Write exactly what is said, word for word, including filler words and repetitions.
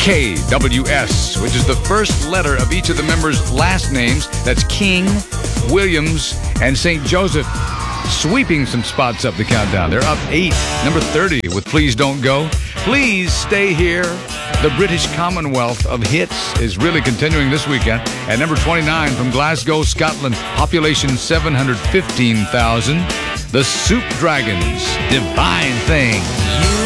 K W S, which is the first letter of each of the members' last names. That's King, Williams, and Saint Joseph. Sweeping some spots up the countdown. They're up eight. Number thirty with Please Don't Go. Please Stay Here. The British Commonwealth of Hits is really continuing this weekend. At number twenty-nine from Glasgow, Scotland, population seven hundred fifteen thousand. The Soup Dragons, Divine Thing.